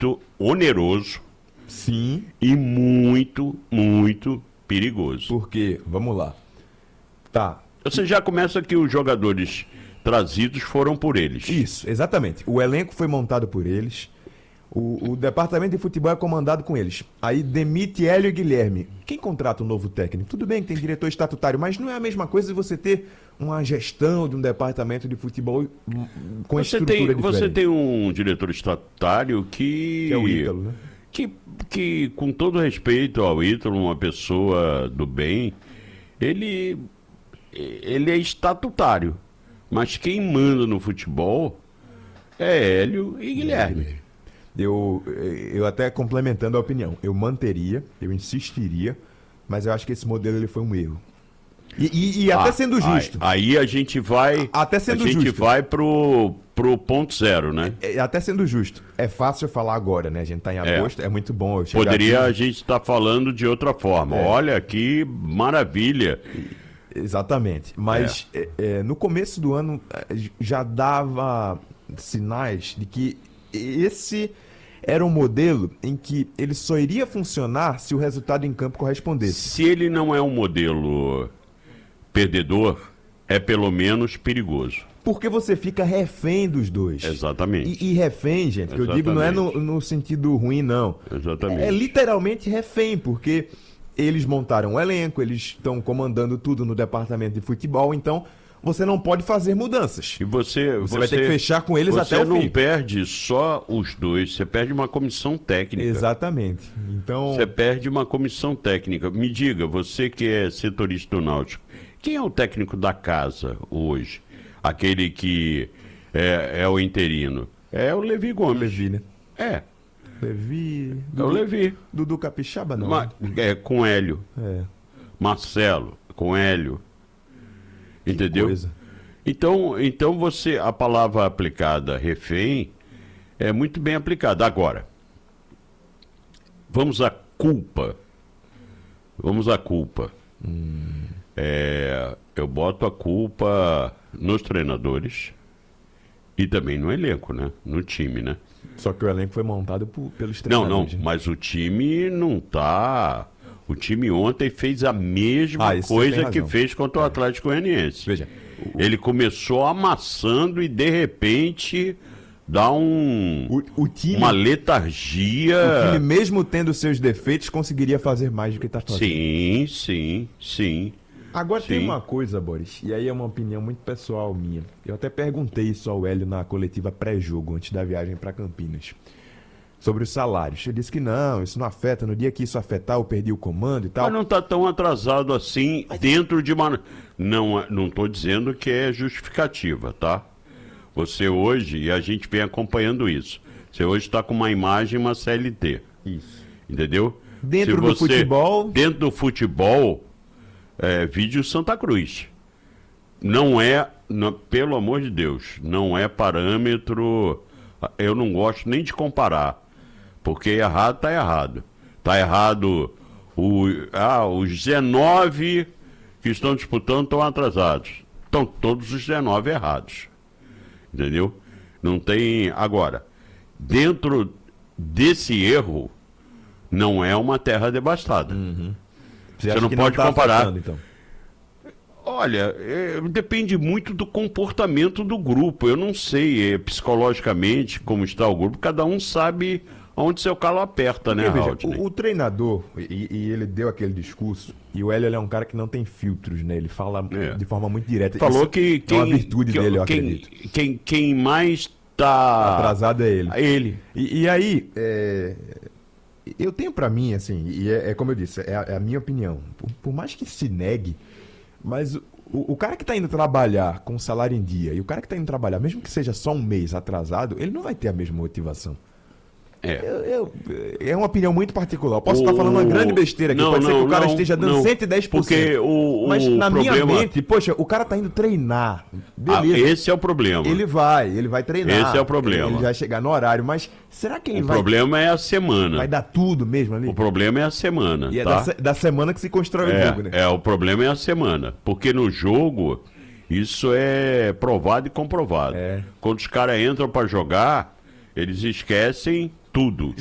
oneroso. Sim. E muito, muito perigoso. Porque, vamos lá. Tá. Você já começa que os jogadores trazidos foram por eles. Isso, exatamente. O elenco foi montado por eles. O departamento de futebol é comandado com eles. Aí demite Hélio e Guilherme. Quem contrata um novo técnico? Tudo bem que tem diretor estatutário, mas não é a mesma coisa de você ter uma gestão de um departamento de futebol com estrutura diferente. Você tem um diretor estatutário que é o Ítalo, né? Que, com todo respeito ao Ítalo, uma pessoa do bem, ele é estatutário. Mas quem manda no futebol é Hélio e Guilherme. Eu até complementando a opinião, eu manteria, eu insistiria, mas eu acho que esse modelo ele foi um erro. E até sendo justo. Aí a gente vai. Até sendo a gente justo. vai pro ponto zero, né? Até sendo justo. É fácil falar agora, né? A gente tá em agosto, é muito bom. Poderia a gente estar falando de outra forma. Olha que maravilha. Exatamente. Mas no começo do ano já dava sinais de que esse era um modelo em que ele só iria funcionar se o resultado em campo correspondesse. Se ele não é um modelo perdedor, é pelo menos perigoso. Porque você fica refém dos dois. Exatamente. E refém, gente, que eu digo não é no sentido ruim, não. Exatamente. É literalmente refém, porque eles montaram o elenco, eles estão comandando tudo no departamento de futebol, então você não pode fazer mudanças. E você vai ter que fechar com eles até o fim. Você não perde só os dois, você perde uma comissão técnica. Exatamente. Então... Você perde uma comissão técnica. Me diga, você que é setorista do Náutico, quem é o técnico da casa hoje? Aquele que é o interino. É o Levi Gomes. Levi, né? É. Levi... É o Levi. Dudu Capixaba, não? Com Hélio. É. Marcelo, com Hélio. Entendeu? Coisa. Então a palavra aplicada refém é muito bem aplicada. Agora, vamos à culpa. Eu boto a culpa nos treinadores e também no elenco, né? No time, né? Só que o elenco foi montado pelos treinadores. Não, mas o time não tá... O time ontem fez a mesma coisa que fez contra o Atlético Goianiense. Veja. Ele começou amassando e, de repente, dá uma letargia. O time, mesmo tendo seus defeitos, conseguiria fazer mais do que está fazendo. Sim. Agora tem uma coisa, Boris, e aí é uma opinião muito pessoal minha. Eu até perguntei isso ao Hélio na coletiva pré-jogo, antes da viagem para Campinas. Sobre os salários. Ele disse que não, isso não afeta. No dia que isso afetar, eu perdi o comando e tal. Mas não está tão atrasado assim dentro de uma... Não estou dizendo que é justificativa, tá? Você hoje, e a gente vem acompanhando isso, você hoje está com uma imagem, uma CLT. Isso. Entendeu? Dentro do futebol... Dentro do futebol, vídeo Santa Cruz. Pelo amor de Deus, não é parâmetro... Eu não gosto nem de comparar. Porque errado está errado. Está errado os 19 que estão disputando estão atrasados. Estão todos os 19 errados. Entendeu? Não tem... Agora, dentro desse erro, não é uma terra devastada. Uhum. Você não pode comparar. Afetando, então? Olha, depende muito do comportamento do grupo. Eu não sei psicologicamente como está o grupo. Cada um sabe onde seu calo aperta, né, veja, Aldney? o treinador, e ele deu aquele discurso, e o Hélio ele é um cara que não tem filtros, né? Ele fala de forma muito direta. Falou que é uma virtude dele, eu acredito. Quem mais está atrasado é ele. Ele. E aí, eu tenho pra mim, assim, e como eu disse, é a minha opinião. Por mais que se negue, mas o cara que tá indo trabalhar com salário em dia e o cara que tá indo trabalhar, mesmo que seja só um mês atrasado, ele não vai ter a mesma motivação. É uma opinião muito particular. Eu posso estar falando uma grande besteira aqui. Pode ser que o cara esteja dando 110%. Porque mas na minha problema... mente, poxa, o cara tá indo treinar. Beleza. Esse é o problema. Ele vai treinar. Esse é o problema. Ele vai chegar no horário, mas será que ele vai... O problema é a semana. Vai dar tudo mesmo ali? O problema é a semana. E é da semana que se constrói o jogo, né? O problema é a semana. Porque no jogo, isso é provado e comprovado. Quando os caras entram para jogar, eles esquecem tudo.